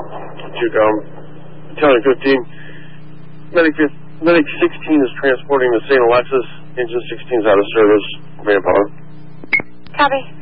Battalion 15. Medic 16 is transporting the St. Alexis. Engine 16 is out of service. Manpower. Copy.